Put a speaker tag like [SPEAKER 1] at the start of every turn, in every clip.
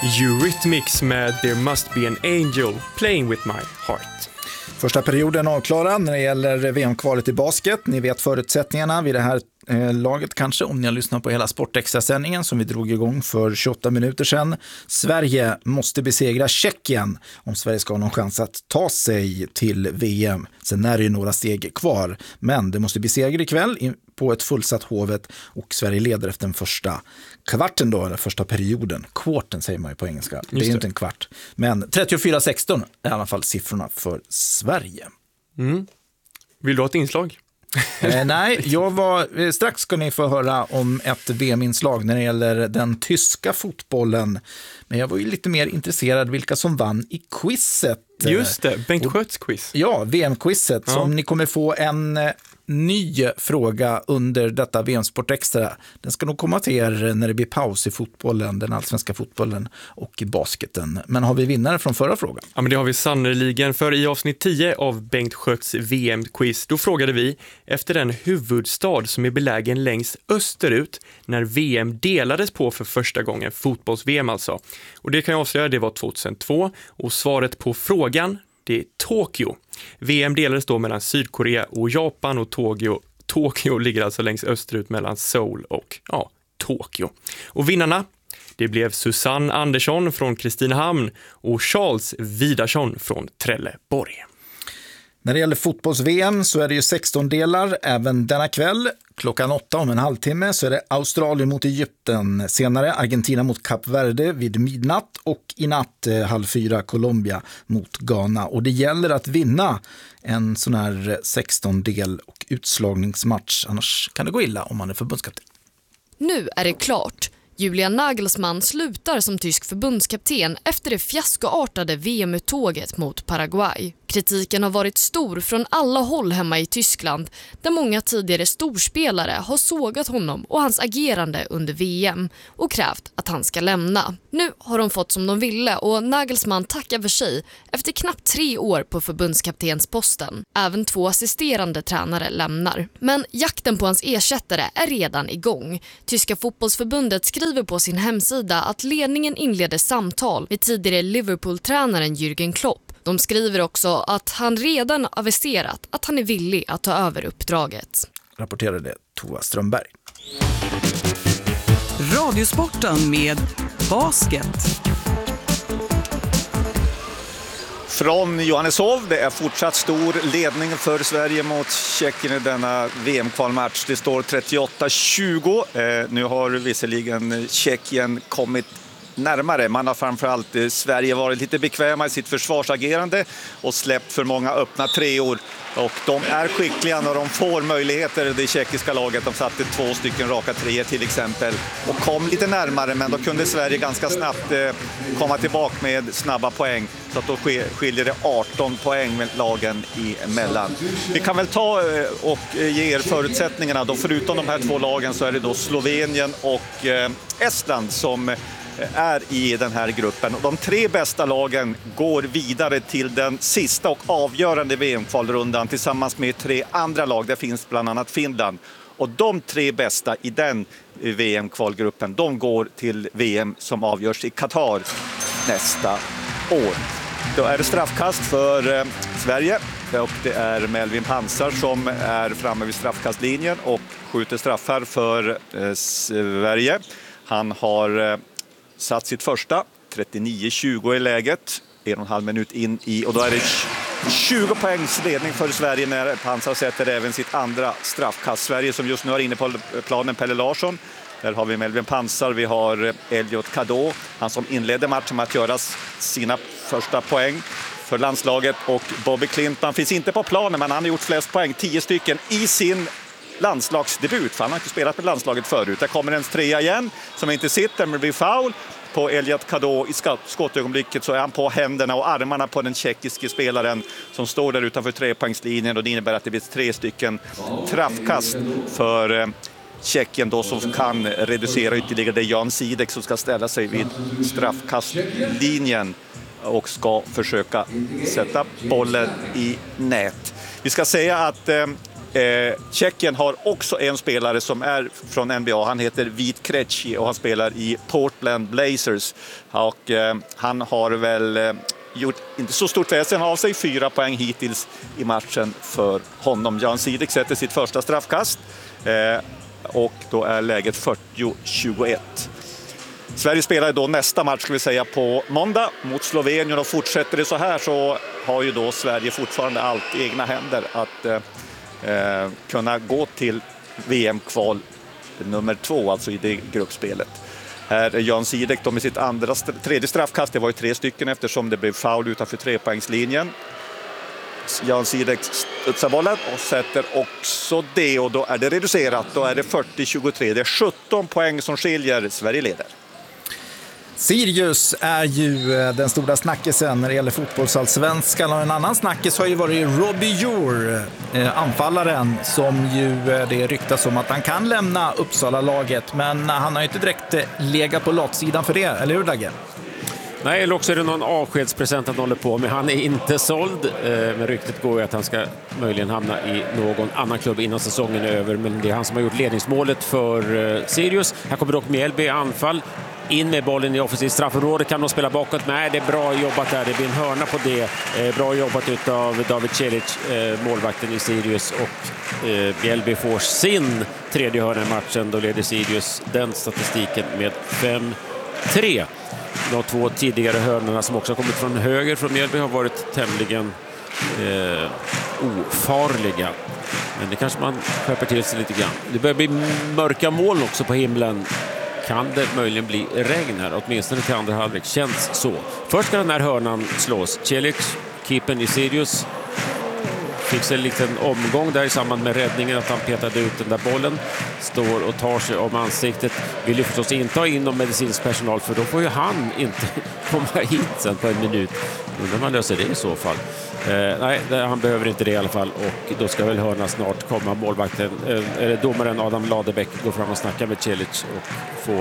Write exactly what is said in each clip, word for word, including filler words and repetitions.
[SPEAKER 1] Eurythmics med There Must Be an Angel Playing With My Heart.
[SPEAKER 2] Första perioden avklarad när det gäller V M-kvalet i basket. Ni vet förutsättningarna vid det här eh, laget kanske om ni har lyssnat på hela Sportextra-sändningen som vi drog igång för tjugoåtta minuter sedan. Sverige måste besegra Tjeckien om Sverige ska ha någon chans att ta sig till V M. Sen är det ju några steg kvar, men det måste besegra ikväll på ett fullsatt Hovet och Sverige leder efter den första kvarten då, eller första perioden. Kvarten säger man ju på engelska. Det är ju inte en kvart. Men trettiofyra sexton är i alla fall siffrorna för Sverige.
[SPEAKER 1] Mm. Vill du ha ett inslag?
[SPEAKER 2] eh, nej, jag var, strax ska ni få höra om ett V M-inslag när det gäller den tyska fotbollen. Men jag var ju lite mer intresserad vilka som vann i quizet.
[SPEAKER 1] Just det, Bengt Skötts quiz.
[SPEAKER 2] Ja, V M-quizet ja. Som ni kommer få en ny fråga under detta V M-sport extra. Den ska nog komma till er när det blir paus i fotbollen, den allsvenska fotbollen och i basketen. Men har vi vinnare från förra frågan?
[SPEAKER 1] Ja, men det har vi sannoliken, för i avsnitt tio av Bengt Skötts V M-quiz då frågade vi efter den huvudstad som är belägen längst österut när V M delades på för första gången, fotbolls-V M alltså. Och det kan jag avslöja, det var tjugohundratvå och svaret på frågan det är Tokyo. V M delades då mellan Sydkorea och Japan och Tokyo, Tokyo ligger alltså längst österut mellan Seoul och ja, Tokyo. Och vinnarna, det blev Susanne Andersson från Kristinehamn och Charles Vidarsson från Trelleborg.
[SPEAKER 2] När det gäller fotbolls-V M så är det ju sexton delar även denna kväll. Klockan åtta om en halvtimme så är det Australien mot Egypten. Senare Argentina mot Kap Verde vid midnatt och i natt eh, halv fyra Colombia mot Ghana. Och det gäller att vinna en sån här sexton-del och utslagningsmatch. Annars kan det gå illa om man är förbundskapten.
[SPEAKER 3] Nu är det klart. Julian Nagelsmann slutar som tysk förbundskapten efter det fiaskoartade V M-uttåget mot Paraguay. Kritiken har varit stor från alla håll hemma i Tyskland där många tidigare storspelare har sågat honom och hans agerande under V M och krävt att han ska lämna. Nu har de fått som de ville och Nagelsmann tackar för sig efter knappt tre år på förbundskaptensposten. Även två assisterande tränare lämnar. Men jakten på hans ersättare är redan igång. Tyska fotbollsförbundet skriver på sin hemsida att ledningen inleder samtal med tidigare Liverpool-tränaren Jürgen Klopp. De skriver också att han redan aviserat att han är villig att ta över uppdraget.
[SPEAKER 2] Rapporterade Tova Strömberg.
[SPEAKER 4] Radiosporten med basket.
[SPEAKER 5] Från Johanneshov, det är fortsatt stor ledning för Sverige mot Tjeckien i denna V M-kvalmatch. Det står trettioåtta tjugo. Eh, nu har visserligen Tjeckien kommit närmare. Man har framförallt eh, Sverige varit lite bekväma i sitt försvarsagerande och släppt för många öppna treor. Och de är skickliga när de får möjligheter, det tjeckiska laget. De satte två stycken raka treor till exempel och kom lite närmare, men då kunde Sverige ganska snabbt eh, komma tillbaka med snabba poäng. Så att då skiljer det arton poäng med lagen emellan. Vi kan väl ta eh, och ge er förutsättningarna. Då förutom de här två lagen så är det då Slovenien och eh, Estland som är i den här gruppen. De tre bästa lagen går vidare till den sista och avgörande V M-kvalrundan tillsammans med tre andra lag. Det finns bland annat Finland. Och de tre bästa i den V M-kvalgruppen, de går till V M som avgörs i Qatar nästa år. Då är det straffkast för eh, Sverige. Och det är Melvin Pansar som är framme vid straffkastlinjen och skjuter straffar för eh, Sverige. Han har eh, satt sitt första, trettionio tjugo i läget, en och en halv minut in i, och då är det tjugo poängs ledning för Sverige när Pansar sätter även sitt andra straffkast. Sverige som just nu är inne på planen, Pelle Larsson. Där har vi Melvin Pansar, vi har Elliot Kadå, han som inledde matchen med att göra sina första poäng för landslaget, och Bobby Clinton finns inte på planen, men han har gjort flest poäng, tio stycken i sin landslagsdebut, för han har inte spelat med landslaget förut. Där kommer en trea igen som inte sitter, men det blir foul på Elliot Kadå. I skottögonblicket så är han på händerna och armarna på den tjeckiske spelaren som står där utanför trepoängslinjen, och det innebär att det blir tre stycken straffkast för eh, Tjeckien då, som kan reducera ytterligare. Det är Jan Sidek som ska ställa sig vid straffkastlinjen och ska försöka sätta bollen i nät. Vi ska säga att eh, Eh, Tjeckien har också en spelare som är från N B A. Han heter Vít Krejci och han spelar i Portland Blazers. Och, eh, han har väl eh, gjort inte så stort väsen av sig. Fyra poäng hittills i matchen för honom. Jan Sidek sätter sitt första straffkast. Eh, och då är läget fyrtio tjugoett. Sverige spelar då nästa match, ska vi säga, på måndag mot Slovenien, och fortsätter det så här så har ju då Sverige fortfarande allt i egna händer att eh, eh, kunna gå till V M-kval nummer två, alltså i det gruppspelet. Här är Jan Sidek då med sitt andra, tredje straffkast. Det var ju tre stycken eftersom det blev foul utanför trepoängslinjen. Jan Sidek studsar bollen och sätter också det, och då är det reducerat. Då är det fyrtio tjugotre. Det är sjutton poäng som skiljer. Sverige leder.
[SPEAKER 2] Sirius är ju den stora snackisen när det gäller fotbollsallsvenskan, och en annan snackis har ju varit Robbie Jour, anfallaren som ju det ryktas om att han kan lämna Uppsala-laget, men han har ju inte direkt legat på latsidan för det, eller hur Dagge?
[SPEAKER 6] Nej, eller också är det någon avskedspresent han håller på med. Han är inte såld, men ryktet går ju att han ska möjligen hamna i någon annan klubb innan säsongen är över, men det är han som har gjort ledningsmålet för Sirius. Här kommer dock Mjällby i anfall. In med bollen i offensivt straffområde, kan de spela bakåt? Nej, det är bra jobbat där. Det blir en hörna på det. Eh, bra jobbat av David Celic, eh, målvakten i Sirius. Och eh, Mjällby får sin tredje hörna i matchen. Då leder Sirius den statistiken med fem tre. De två tidigare hörnorna som också har kommit från höger från Mjällby har varit tämligen eh, ofarliga. Men det kanske man skärper till sig lite grann. Det börjar bli mörka moln också på himlen. Kan det möjligen bli regn här, åtminstone till andra halvlek, känns så. Först ska den här hörnan slås. Celic, keepern i Sirius, fick sig en liten omgång där i samband med räddningen, att han petade ut den där bollen. Står och tar sig om ansiktet. Vill ju förstås inte ha in någon medicinsk personal, för då får ju han inte komma hit sen på en minut. Undrar man löser det i så fall. Eh, nej, han behöver inte det i alla fall, och då ska väl hörna snart komma. Målvakten, eh, eller domaren Adam Ladebäck går fram och snackar med Celic och får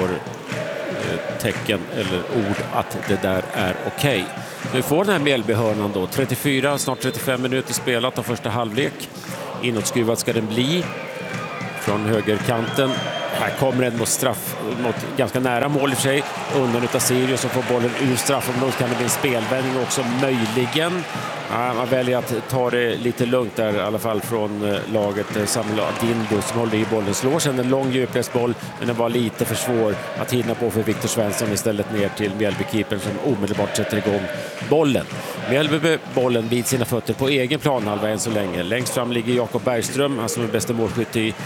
[SPEAKER 6] eh, tecken eller ord att det där är okej. Okay. Vi får den här Mjällby-hörnan då. trettiofyra, snart trettiofem minuter spelat av första halvlek. Inåtskruvad ska den bli från högerkanten. Här kommer en mot straff, mot ganska nära mål i och för sig, undan utav Sirius, som får bollen ur straffområdet. Kan det bli en spelvändning också möjligen. Ja, man väljer att ta det lite lugnt där, i alla fall från laget. Samuel Adindo som håller i bollen, slår sedan en lång djupledsboll, men den var lite för svår att hinna på för Viktor Svensson, istället ner till Mjällby-keepern som omedelbart sätter igång bollen. Mjällby med bollen vid sina fötter på egen planhalva än så länge. Längst fram ligger Jakob Bergström, han som är bästa målskytt i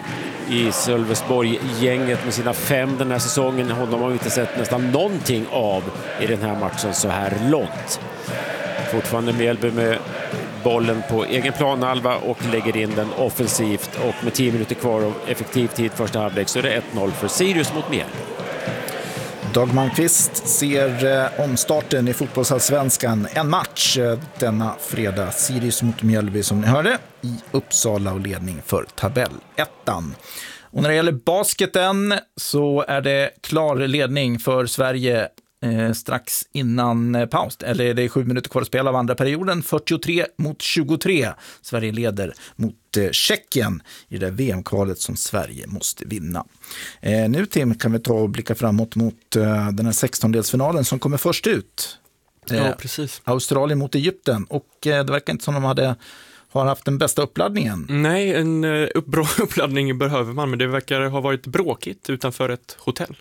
[SPEAKER 6] i Sölvesborg-gänget med sina fem den här säsongen. Honom har vi inte sett nästan någonting av i den här matchen så här långt. Fortfarande Mjällby med bollen på egen planhalva och lägger in den offensivt, och med tio minuter kvar av effektiv tid första halvlek så är det ett noll för Sirius mot Mjällby.
[SPEAKER 2] Dag Malmqvist ser eh, omstarten i fotbollsallsvenskan. En match eh, denna fredag. Sirius mot Mjällby, som ni hörde, i Uppsala, och ledning för tabellettan. Och när det gäller basketen så är det klar ledning för Sverige eh, strax innan eh, paus. Eller det är sju minuter kvar att spela av andra perioden. fyrtiotre mot tjugotre. Sverige leder mot eh, Tjeckien i det V M-kvalet som Sverige måste vinna. Eh, nu Tim kan vi ta och blicka framåt mot eh, den här sextondelsfinalen som kommer först ut. Eh,
[SPEAKER 1] ja, precis.
[SPEAKER 2] Australien mot Egypten, och eh, det verkar inte som de hade har haft den bästa uppladdningen.
[SPEAKER 1] Nej, en uh, upp, bra uppladdning behöver man, men det verkar ha varit bråkigt utanför ett hotell.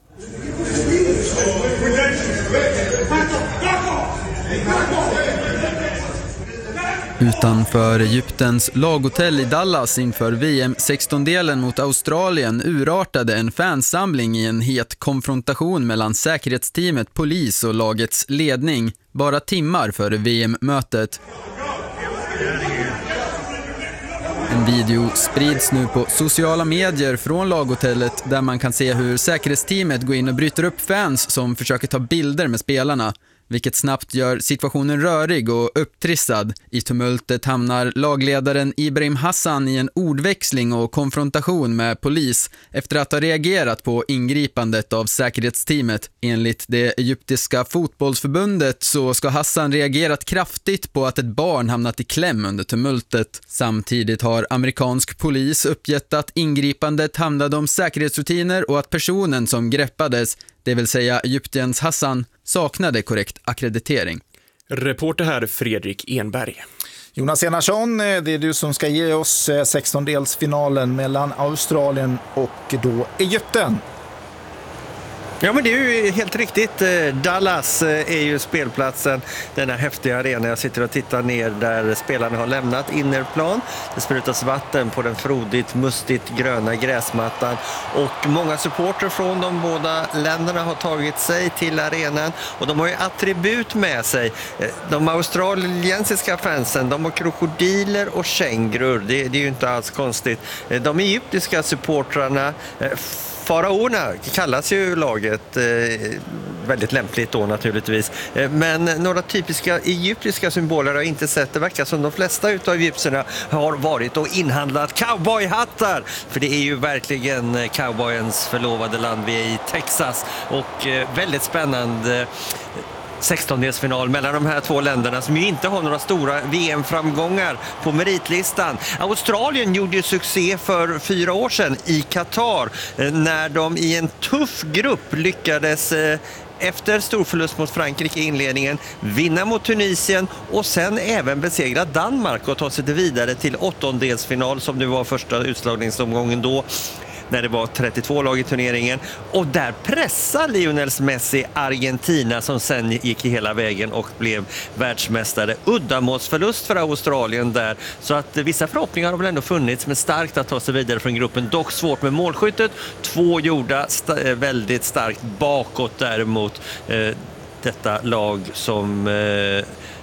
[SPEAKER 7] Utanför Egyptens laghotell i Dallas inför V M sextondelen mot Australien urartade en fansamling i en het konfrontation mellan säkerhetsteamet, polis och lagets ledning bara timmar före V M-mötet. En video sprids nu på sociala medier från laghotellet där man kan se hur säkerhetsteamet går in och bryter upp fans som försöker ta bilder med spelarna. vilket snabbt gör situationen rörig och upptrissad. I tumultet hamnar lagledaren Ibrahim Hassan i en ordväxling och konfrontation med polis efter att ha reagerat på ingripandet av säkerhetsteamet. Enligt det egyptiska fotbollsförbundet så ska Hassan reagerat kraftigt på att ett barn hamnat i kläm under tumultet. Samtidigt har amerikansk polis uppgett att ingripandet handlade om säkerhetsrutiner och att personen som greppades, det vill säga Egyptiens Hassan, saknade korrekt akkreditering.
[SPEAKER 1] Reporter här Fredrik Enberg.
[SPEAKER 2] Jonas Enarsson, det är du som ska ge oss sextondelsfinalen mellan Australien och då Egypten.
[SPEAKER 8] Ja, men det är ju helt riktigt. Dallas är ju spelplatsen, denna häftiga arena. Jag sitter och tittar ner där spelarna har lämnat innerplan. Det sprutas vatten på den frodigt, mustigt gröna gräsmattan. Och många supporter från de båda länderna har tagit sig till arenan. Och de har ju attribut med sig. De australiensiska fansen, de har krokodiler och kängurur. Det, det är ju inte alls konstigt. De egyptiska supportrarna... Faraorna kallas ju laget, eh, väldigt lämpligt då naturligtvis. Eh, men några typiska egyptiska symboler har jag inte sett. Det verkar som de flesta utav egyptierna har varit och inhandlat cowboyhattar. För det är ju verkligen cowboyens förlovade land. Vi är i Texas och eh, väldigt spännande sextondelsfinal mellan de här två länderna som ju inte har några stora V M-framgångar på meritlistan. Australien gjorde ju succé för fyra år sedan i Qatar när de i en tuff grupp lyckades efter storförlust mot Frankrike i inledningen vinna mot Tunisien och sen även besegra Danmark och ta sig vidare till åttondelsfinal som det var första utslagningsomgången då, när det var trettiotvå lag i turneringen. Och där pressade Lionel Messi Argentina som sen gick hela vägen och blev världsmästare. Uddamålsförlust för Australien där. Så att vissa förhoppningar har väl ändå funnits, men starkt att ta sig vidare från gruppen. Dock svårt med målskyttet. Två gjorda st- väldigt starkt bakåt däremot. Eh, detta lag som... Eh,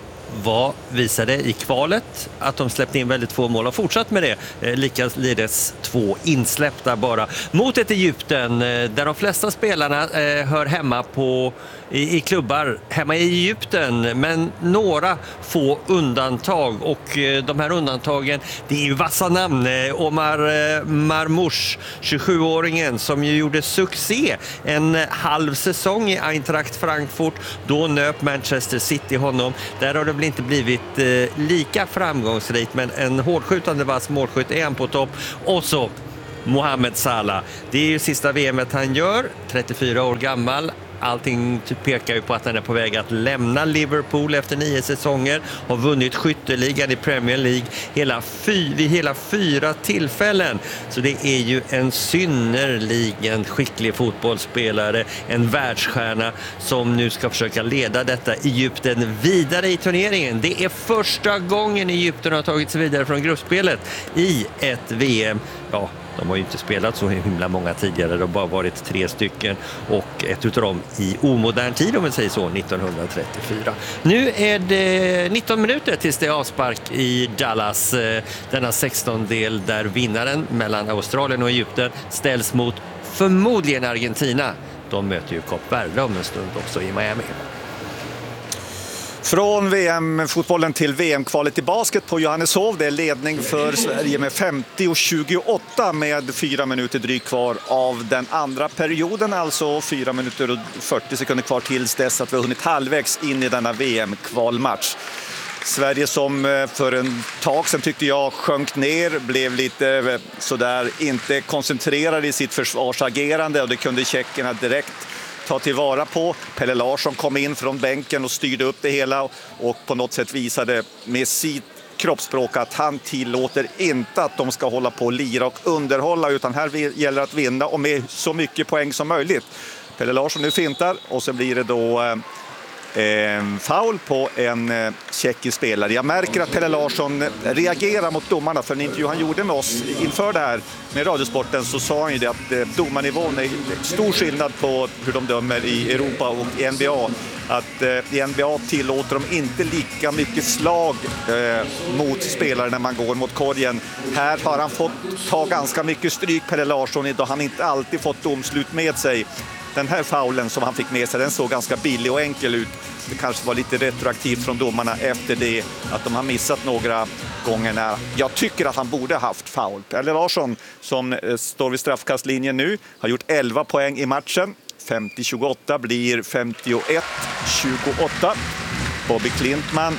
[SPEAKER 8] var visade i kvalet att de släppte in väldigt få mål och fortsatt med det. Eh, likaledes två insläppta bara mot ett Egypten eh, där de flesta spelarna eh, hör hemma på i, i klubbar hemma i Egypten, men några få undantag och eh, de här undantagen, det är ju vassa namn. eh, Omar eh, Marmoush, tjugosjuåringen som ju gjorde succé en halv säsong i Eintracht Frankfurt, då nöp Manchester City honom. Där har det väl inte blivit eh, lika framgångsrikt, men en hårdskjutande vass målskytt är han på topp. Och så Mohamed Salah, det är ju sista V M:et han gör, trettiofyra år gammal. Allting pekar ju på att han är på väg att lämna Liverpool efter nio säsonger. Har vunnit skytteligan i Premier League hela fy, vid hela fyra tillfällen. Så det är ju en synnerligen skicklig fotbollsspelare. En världsstjärna som nu ska försöka leda detta Egypten vidare i turneringen. Det är första gången Egypten har tagit sig vidare från gruppspelet i ett V M. Ja, de har ju inte spelat så himla många tidigare. Det har bara varit tre stycken och ett utav dem i omodern tid, om man säger så, nittonhundratrettiofyra. Nu är det nitton minuter tills det är avspark i Dallas. Denna sextondel där vinnaren mellan Australien och Egypten ställs mot förmodligen Argentina. De möter ju Kap Verde om en stund också i Miami.
[SPEAKER 5] Från V M-fotbollen till V M-kvalet i basket på Johanneshov. Det är ledning för Sverige med femtio tjugoåtta med fyra minuter drygt kvar av den andra perioden. Alltså fyra minuter och fyrtio sekunder kvar tills dess att vi har hunnit halvvägs in i denna V M-kvalmatch. Sverige som för en tag sedan tyckte jag sjönk ner, blev lite sådär inte koncentrerade i sitt försvarsagerande, och det kunde tjeckerna direkt ta tillvara på. Pelle Larsson kom in från bänken och styrde upp det hela och på något sätt visade med sitt kroppsspråk att han tillåter inte att de ska hålla på och lira och underhålla, utan här gäller att vinna och med så mycket poäng som möjligt. Pelle Larsson nu fintar och så blir det då en foul på en tjeckisk spelare. Jag märker att Pelle Larsson reagerar mot domarna, för en intervju han gjorde med oss inför det här med Radiosporten så sa han ju det att domarnivån är stor skillnad på hur de dömer i Europa och i N B A. Att i N B A tillåter de inte lika mycket slag eh, mot spelare när man går mot korgen. Här har han fått ta ganska mycket stryk, Pelle Larsson, då han inte alltid fått domslut med sig. den här faulen som han fick med sig, den såg ganska billig och enkel ut. Det kanske var lite retroaktivt från domarna efter det, att de har missat några gånger när jag tycker att han borde haft foul. Pelle Larsson, som eh, står vid straffkastlinjen nu, har gjort elva poäng i matchen. femtio tjugoåtta blir femtioett tjugoåtta. Bobby Klintman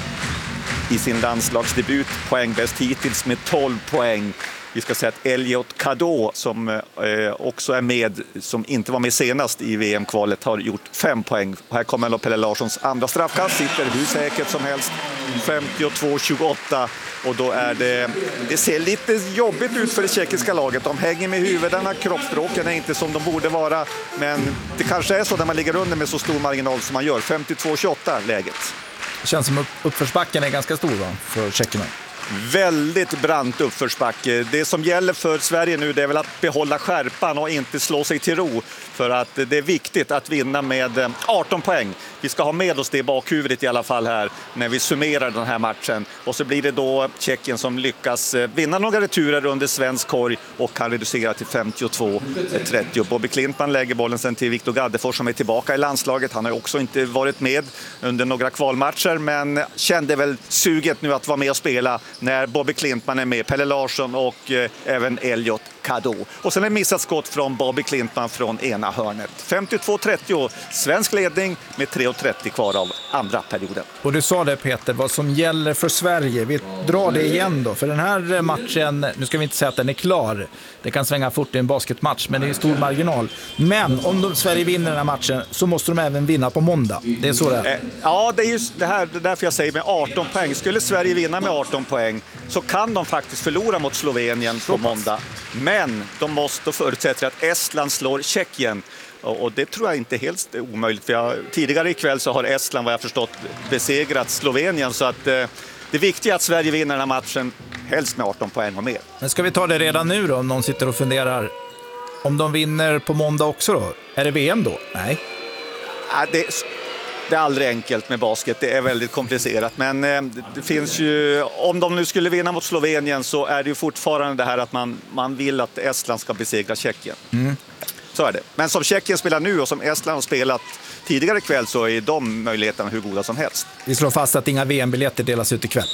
[SPEAKER 5] i sin landslagsdebut poängbäst hittills med tolv poäng. Vi ska säga att Elliot Kadå, som eh, också är med, som inte var med senast i V M-kvalet, har gjort fem poäng. Och här kommer Pelle Larssons andra straffkast, sitter hur säkert som helst, femtiotvå tjugoåtta. Och då är det, det ser lite jobbigt ut för det tjeckiska laget. De hänger med huvudena, kroppsspråken är inte som de borde vara. Men det kanske är så när man ligger under med så stor marginal som man gör. femtiotvå tjugoåtta läget.
[SPEAKER 2] Det känns som uppförsbacken är ganska stor va, för tjeckerna.
[SPEAKER 5] Väldigt brant uppförsbacke. Det som gäller för Sverige nu, det är väl att behålla skärpan och inte slå sig till ro. För att det är viktigt att vinna med arton poäng. Vi ska ha med oss det i bakhuvudet i alla fall här när vi summerar den här matchen. Och så blir det då Tjeckien som lyckas vinna några returer under svensk korg och kan reducera till femtiotvå trettio. Bobby Klintman lägger bollen sen till Viktor Gaddefors som är tillbaka i landslaget. Han har också inte varit med under några kvalmatcher, men kände väl suget nu att vara med och spela när Bobby Klintman är med, Pelle Larsson och eh, även Elliot Kadå. Och sen är missat skott från Bobby Klintman från ena hörnet. femtiotvå trettio, svensk ledning med tre trettio kvar av andra perioden.
[SPEAKER 2] Och du sa det Peter, vad som gäller för Sverige. Vi drar det igen då, för den här matchen, nu ska vi inte säga att den är klar. Det kan svänga fort i en basketmatch, men det är en stor marginal. Men om de, Sverige vinner den här matchen så måste de även vinna på måndag. Det är så det är.
[SPEAKER 5] Eh, ja, det är just det här, det är därför jag säger med arton poäng. Skulle Sverige vinna med arton poäng så kan de faktiskt förlora mot Slovenien på måndag. Men de måste förutsätta att Estland slår Tjeckien. Och det tror jag inte helt är omöjligt. För jag, tidigare ikväll så har Estland, vad jag förstått, besegrat Slovenien. Så att eh, det viktiga är att Sverige vinner den här matchen, helst med arton poäng och mer.
[SPEAKER 2] Men ska vi ta det redan nu då, om någon sitter och funderar? Om de vinner på måndag också då? Är det V M då? Nej.
[SPEAKER 5] Ja, det, det är aldrig enkelt med basket. Det är väldigt komplicerat. Men eh, det finns ju, om de nu skulle vinna mot Slovenien så är det ju fortfarande det här att man, man vill att Estland ska besegra Tjeckien. Mm. Så är det. Men som Tjeckien spelar nu och som Estland har spelat tidigare kväll så är de möjligheterna hur goda som helst.
[SPEAKER 2] Vi slår fast att inga V M-biljetter delas ut ikväll.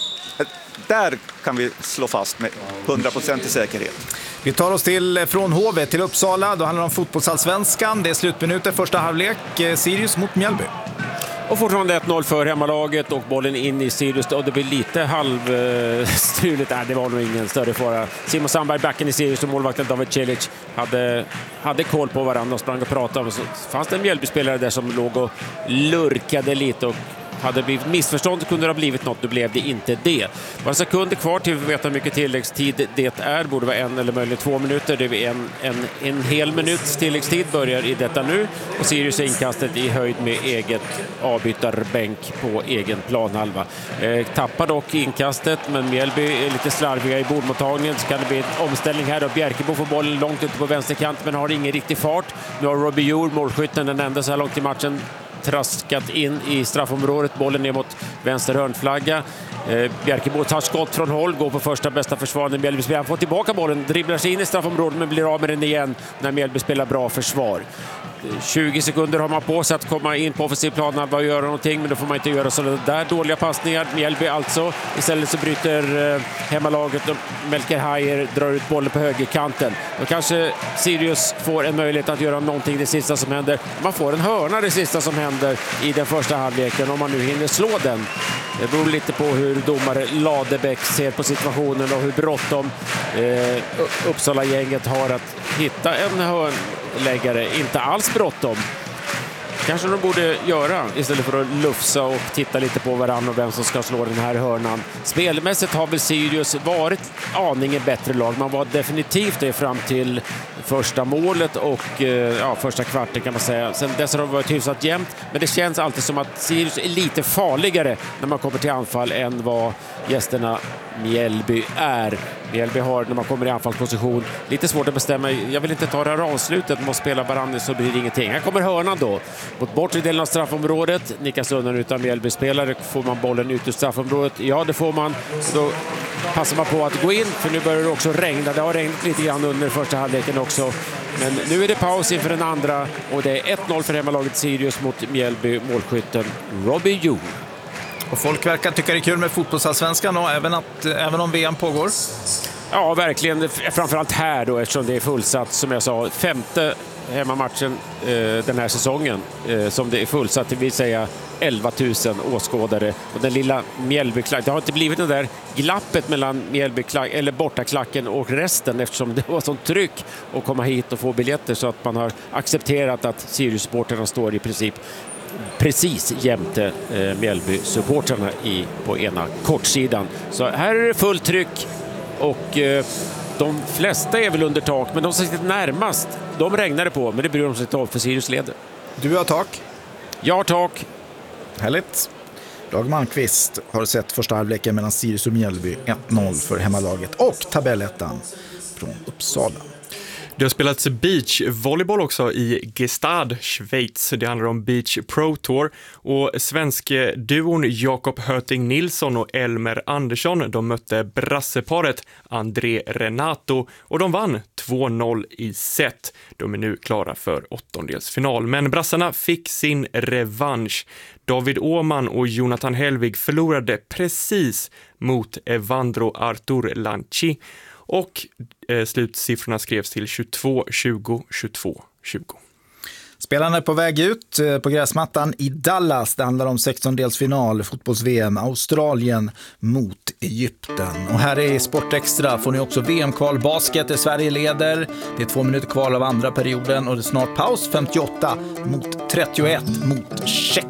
[SPEAKER 5] Där kan vi slå fast med hundra procent i säkerhet.
[SPEAKER 2] Vi tar oss till från H V till Uppsala. Då handlar det om fotbollsallsvenskan. Det är slutminuter, första halvlek. Sirius mot Mjällby.
[SPEAKER 6] Och fortfarande ett noll för hemmalaget och bollen in i Sirius. Och det blir lite halvstruligt. Nej, det var nog ingen större fara. Simon Sandberg, backen i Sirius och målvakten David Celic hade, hade koll på varandra och sprang och pratade. Så fanns det en Mjällby-spelare där som låg och lurkade lite och hade blivit missförstånd, kunde det ha blivit något, nu blev det inte det. Bara sekunder kvar till vi vet hur mycket tilläggstid det är, borde vara en eller möjligen två minuter. Det är en, en, en hel minuts tilläggstid börjar i detta nu och Sirius är inkastet i höjd med eget avbytarbänk på egen planhalva. Eh, tappar dock inkastet, men Mjällby är lite slarviga i bordmottagningen, så kan det bli en omställning här. Bjerkebo får bollen långt ute på vänsterkant men har ingen riktig fart. Nu har Robbie Jour, målskytten, den enda så här långt i matchen, traskat in i straffområdet, bollen ner mot vänster hörnflagga. Eh, Bjerkebo tar skott från håll, går på första bästa försvarande. Mjällby spelar, får tillbaka bollen, dribblar sig in i straffområdet men blir av med den igen när Mjällby spelar bra försvar. tjugo sekunder har man på sig att komma in på offensiv plan och göra någonting, men då får man inte göra sådana där dåliga passningar. Mjällby alltså. Istället så bryter eh, hemmalaget och Melker Hajer drar ut bollen på högerkanten. Då kanske Sirius får en möjlighet att göra någonting det sista som händer. Man får en hörna det sista som händer i den första halvleken om man nu hinner slå den. Det beror lite på hur domare Ladebäck ser på situationen och hur bråttom eh, Uppsala-gänget har att hitta en hörnläggare. Inte alls bråttom. Kanske de borde göra istället för att lufsa och titta lite på varandra och vem som ska slå den här hörnan. Spelmässigt har väl Sirius varit aningen bättre lag. Man var definitivt det fram till första målet och ja, första kvarten kan man säga. Sen dess har det varit hyfsat jämnt, men det känns alltid som att Sirius är lite farligare när man kommer till anfall än vad gästerna Mjällby är. Mjällby har när man kommer i anfallsposition lite svårt att bestämma. Jag vill inte ta det här avslutet, man måste spela varandra så blir det ingenting. Här kommer hörnan då. Mot bortre delen av straffområdet. Nickas undan utan Mjällby-spelare. Får man bollen ut ur straffområdet? Ja, det får man. Då passar man på att gå in, för nu börjar det också regna. Det har regnat lite grann under första halvleken också. Men nu är det paus inför den andra och det är ett noll för hemmalaget Sirius mot Mjällby, målskytten Robbie Jung.
[SPEAKER 2] Och folk verkar tycka det är kul med fotbollsallsvenskan och även, att, även om V M pågår.
[SPEAKER 6] Ja, verkligen. Framförallt här då, eftersom det är fullsatt, som jag sa, femte hemmamatchen eh, den här säsongen eh, som det är fullsatt, det vill säga elva tusen åskådare. Och den lilla Mjällbyklacken, det har inte blivit det där glappet mellan Mjällbyklacken eller bortaklacken och resten, eftersom det var sånt tryck att komma hit och få biljetter, så att man har accepterat att Sirius-supporterna står i princip precis jämte eh, Mjällby-supporterna i, på ena kortsidan. Så här är det fullt tryck och eh, de flesta är väl under tak, men de som sitter närmast, de regnar det på, men det bryr de sig inte om för Sirius leder.
[SPEAKER 2] Du har tak?
[SPEAKER 6] Jag har tak.
[SPEAKER 2] Härligt. Dag Malmqvist har sett första halvleken mellan Sirius och Mjällby, ett noll för hemmalaget och tabellettan från Uppsala.
[SPEAKER 1] Det har spelats beachvolleyboll också i Gestad, Schweiz. Det handlar om Beach Pro Tour och svenske duon Jakob Höting Nilsson och Elmer Andersson, de mötte brasseparet André Renato och de vann två noll i set. De är nu klara för åttondelsfinal, men brassarna fick sin revansch. David Åman och Jonathan Helvig förlorade precis mot Evandro Artur Lanchi. Och eh, slutsiffrorna skrevs till tjugotvå tjugo, tjugotvå tjugo.
[SPEAKER 2] Spelarna är på väg ut eh, på gräsmattan i Dallas. Det handlar om sextondelsfinal, fotbolls-V M, Australien mot Egypten. Och här är Sportextra får ni också V M-kval basket där Sverige leder. Det är två minuter kvar av andra perioden och det är snart paus, femtioåtta mot trettioett mot Tjeckien.